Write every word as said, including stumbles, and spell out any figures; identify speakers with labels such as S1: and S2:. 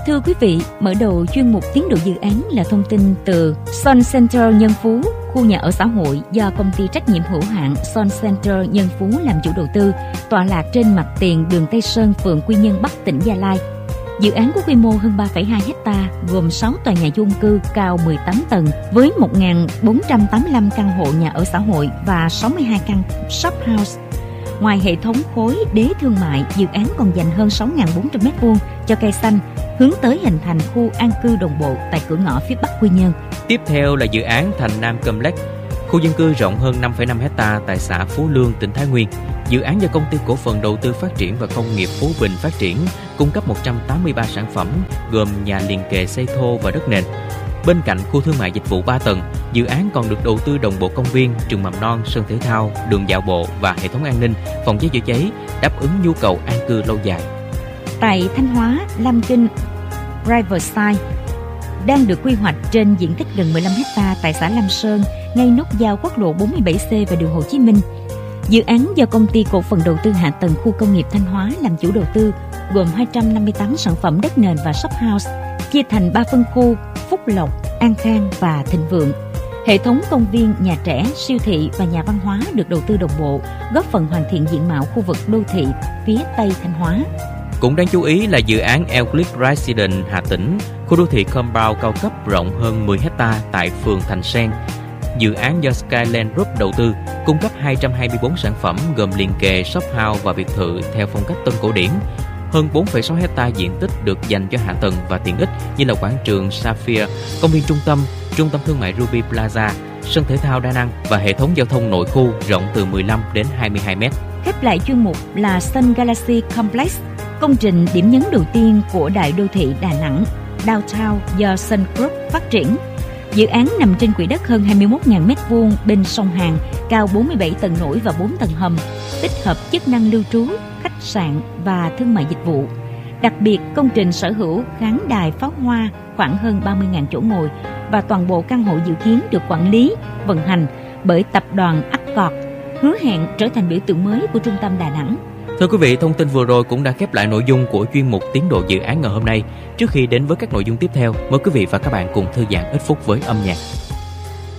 S1: Thưa quý vị, mở đầu chuyên mục tiến độ dự án là thông tin từ Sun Center Nhân Phú, khu nhà ở xã hội do công ty trách nhiệm hữu hạn Sun Center Nhân Phú làm chủ đầu tư, tọa lạc trên mặt tiền đường Tây Sơn, phường Quy Nhơn, Bắc, tỉnh Gia Lai. Dự án có quy mô hơn ba phẩy hai héc ta, gồm sáu tòa nhà chung cư cao mười tám tầng với một nghìn bốn trăm tám mươi lăm căn hộ nhà ở xã hội và sáu mươi hai căn shop house. Ngoài hệ thống khối đế thương mại, dự án còn dành hơn sáu nghìn bốn trăm mét vuông cho cây xanh, hướng tới hình thành khu an cư đồng bộ tại cửa ngõ phía Bắc Quy Nhơn.
S2: Tiếp theo là dự án Thành Nam Complex, khu dân cư rộng hơn năm phẩy năm héc ta tại xã Phú Lương, tỉnh Thái Nguyên. Dự án do công ty cổ phần đầu tư phát triển và công nghiệp Phú Bình phát triển, cung cấp một trăm tám mươi ba sản phẩm gồm nhà liền kề xây thô và đất nền. Bên cạnh khu thương mại dịch vụ ba tầng, dự án còn được đầu tư đồng bộ công viên, trường mầm non, sân thể thao, đường dạo bộ và hệ thống an ninh, phòng cháy chữa cháy, đáp ứng nhu cầu an cư lâu dài.
S1: Tại Thanh Hóa, Lam Kinh Riverside đang được quy hoạch trên diện tích gần mười lăm héc ta tại xã Lam Sơn, ngay nút giao quốc lộ bốn mươi bảy C và đường Hồ Chí Minh. Dự án do công ty cổ phần đầu tư hạ tầng khu công nghiệp Thanh Hóa làm chủ đầu tư, gồm hai trăm năm mươi tám sản phẩm đất nền và shop house, chia thành ba phân khu: Phúc Lộc, An Khang và Thịnh Vượng. Hệ thống công viên, nhà trẻ, siêu thị và nhà văn hóa được đầu tư đồng bộ, góp phần hoàn thiện diện mạo khu vực đô thị phía Tây Thanh Hóa.
S2: Cũng đáng chú ý là dự án Euclid Residence Hà Tĩnh, khu đô thị compound cao cấp rộng hơn mười héc ta tại phường Thành Sen. Dự án do Skyland Group đầu tư, cung cấp hai trăm hai mươi bốn sản phẩm gồm liền kề, shop house và biệt thự theo phong cách tân cổ điển. Hơn bốn phẩy sáu héc ta diện tích được dành cho hạ tầng và tiện ích như là quảng trường Sapphire, công viên trung tâm, trung tâm thương mại Ruby Plaza, sân thể thao đa năng và hệ thống giao thông nội khu rộng từ mười lăm đến hai mươi hai mét.
S1: Khép lại chuyên mục là Sun Galaxy Complex, công trình điểm nhấn đầu tiên của đại đô thị Đà Nẵng, Downtown do Sun Group phát triển. Dự án nằm trên quỹ đất hơn hai mươi mốt nghìn mét vuông bên sông Hàn, cao bốn mươi bảy tầng nổi và bốn tầng hầm, tích hợp chức năng lưu trú, khách sạn và thương mại dịch vụ. Đặc biệt, công trình sở hữu khán đài pháo hoa khoảng hơn ba mươi nghìn chỗ ngồi và toàn bộ căn hộ dự kiến được quản lý, vận hành bởi tập đoàn Accor, hứa hẹn trở thành biểu tượng mới của trung tâm Đà Nẵng.
S2: Thưa quý vị, thông tin vừa rồi cũng đã khép lại nội dung của chuyên mục tiến độ dự án ngày hôm nay. Trước khi đến với các nội dung tiếp theo, mời quý vị và các bạn cùng thư giãn ít phút với âm nhạc.